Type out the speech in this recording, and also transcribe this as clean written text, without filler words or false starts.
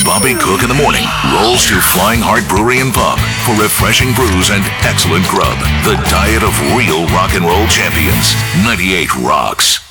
Bobby Cook in the morning rolls to Flying Heart Brewery and Pub for refreshing brews and excellent grub. The diet of real rock and roll champions. 98 Rocks.